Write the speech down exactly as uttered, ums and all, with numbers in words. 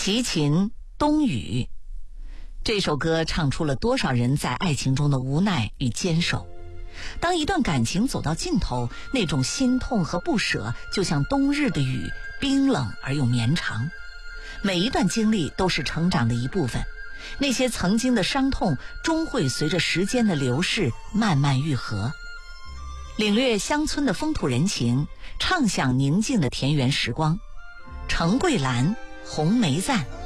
齐秦冬雨，这首歌唱出了多少人在爱情中的无奈与坚守。当一段感情走到尽头，那种心痛和不舍就像冬日的雨，冰冷而又绵长。每一段经历都是成长的一部分，那些曾经的伤痛终会随着时间的流逝慢慢愈合。领略乡村的风土人情，畅享宁静的田园时光。程桂兰、红梅赞，